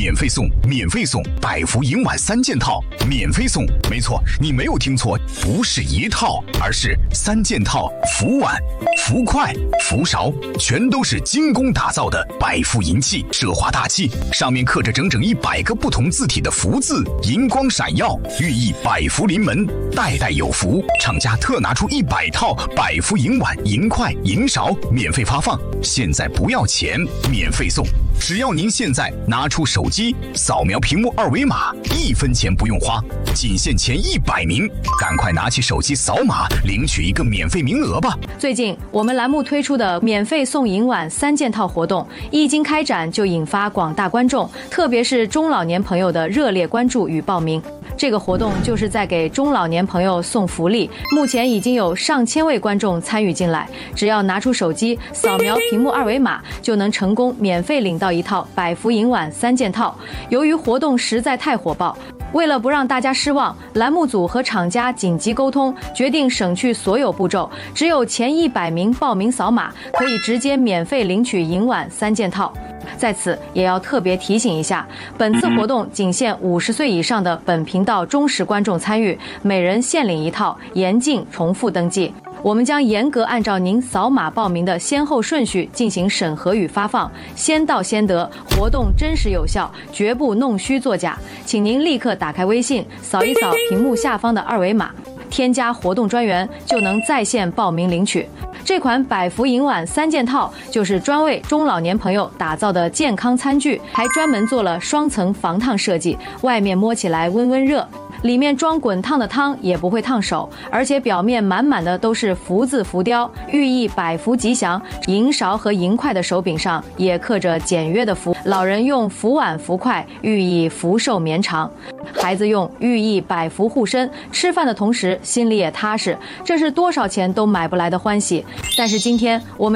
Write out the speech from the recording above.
免费送，免费送百福银碗3件套，免费送。没错，你没有听错，不是一套，而是3件套，福碗、福筷、福勺，全都是精工打造的百福银器，奢华大气，上面刻着整整100个不同字体的福字，银光闪耀，寓意百福临门，代代有福。厂家特拿出100套百福银碗、银筷、银勺免费发放，现在不要钱，免费送。只要您现在拿出手机扫描屏幕2维码，1分钱不用花，仅限前100名，赶快拿起手机扫码领取一个免费名额吧。 最近我们栏目推出的免费送银碗3件套活动一经开展，就引发广大观众，特别是中老年朋友的热烈关注与报名。这个活动就是在给中老年朋友送福利，目前已经有上千位观众参与进来，只要拿出手机扫描屏幕2维码，就能成功免费领到一套百福银碗3件套。由于活动实在太火爆，为了不让大家失望，栏目组和厂家紧急沟通，决定省去所有步骤，只有前100名报名扫码，可以直接免费领取银碗3件套。在此也要特别提醒一下，本次活动仅限50岁以上的本频道忠实观众参与，每人限领1套，严禁重复登记。我们将严格按照您扫码报名的先后顺序进行审核与发放，先到先得，活动真实有效，绝不弄虚作假。请您立刻打开微信，扫一扫屏幕下方的2维码，添加活动专员，就能在线报名领取。这款百福银碗3件套就是专为中老年朋友打造的健康餐具，还专门做了双层防烫设计，外面摸起来温温热，里面装滚烫的汤也不会烫手，而且表面满满的都是福字浮雕，寓意百福吉祥。银勺和银筷的手柄上也刻着简约的福，老人用福碗福筷，寓意福寿绵长；孩子用寓意百福护身，吃饭的同时心里也踏实。这是多少钱都买不来的欢喜。但是今天我们